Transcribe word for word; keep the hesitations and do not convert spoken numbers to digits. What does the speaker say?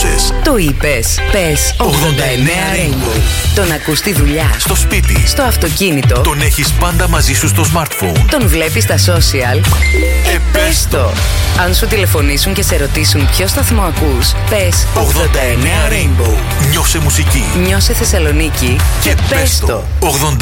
άκουσες. Το είπες. Πες ογδόντα εννέα Rainbow. Τον ακούς στη δουλειά, Στο σπίτι, στο αυτοκίνητο, τον έχεις πάντα μαζί σου στο smartphone. τον βλέπεις στα social. Ε, πες το. Αν σου τηλεφωνήσουν και σε ρωτήσουν ποιο σταθμό ακούς, πες ογδόντα εννέα Rainbow. Νιώσε μουσική Νιώσε Θεσσαλονίκη και πες το. ογδόντα